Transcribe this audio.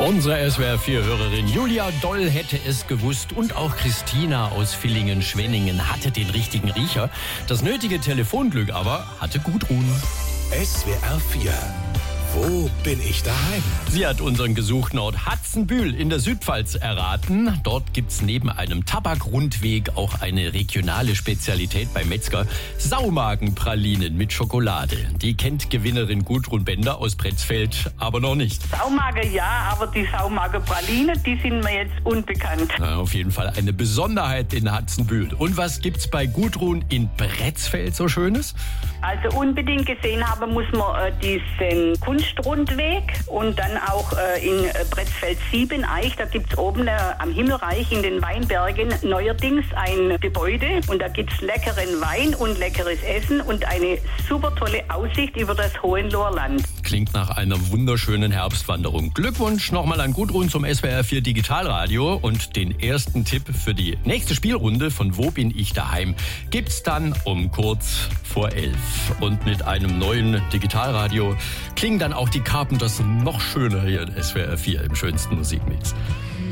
Unsere SWR4-Hörerin Julia Doll hätte es gewusst und auch Christina aus Villingen-Schwenningen hatte den richtigen Riecher. Das nötige Telefonglück aber hatte Gudrun. SWR4. Wo bin ich daheim? Sie hat unseren gesuchten Ort Hatzenbühl in der Südpfalz erraten. Dort gibt's neben einem Tabakrundweg auch eine regionale Spezialität beim Metzger. Saumagenpralinen mit Schokolade. Die kennt Gewinnerin Gudrun Bender aus Pretzfeld aber noch nicht. Saumagen ja, aber die Saumagenpralinen, die sind mir jetzt unbekannt. Na, auf jeden Fall eine Besonderheit in Hatzenbühl. Und was gibt's bei Gudrun in Pretzfeld so Schönes? Also unbedingt gesehen haben muss man diesen Kunstrundweg und dann auch in Pretzfeld 7 Eich, da gibt's oben am Himmelreich in den Weinbergen neuerdings ein Gebäude und da gibt's leckeren Wein und leckeres Essen und eine super tolle Aussicht über das Hohenlohrland. Klingt nach einer wunderschönen Herbstwanderung. Glückwunsch nochmal an Gudrun zum SWR4 Digitalradio und den ersten Tipp für die nächste Spielrunde von Wo bin ich daheim gibt's dann um kurz vor 11. Und mit einem neuen Digitalradio klingen dann auch die Carpenters noch schöner hier in SWR4 im schönsten Musikmix.